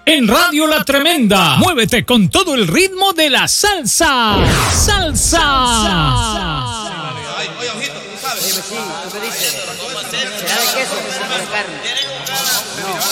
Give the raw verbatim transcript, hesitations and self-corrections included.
En Radio La Tremenda, muévete con todo el ritmo de la salsa. Salsa. Oye, ojito, tú sabes. Sí, ¿tú qué dices? ¿Será de queso o de carne? No.